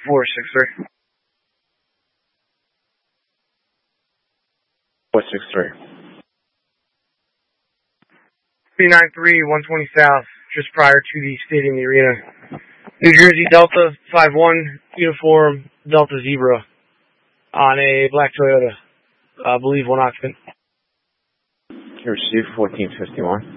463. 463. 393, 120 South, just prior to the stadium, the arena. New Jersey Delta 51, uniform Delta Zebra on a black Toyota. I believe one occupant. You received 1451.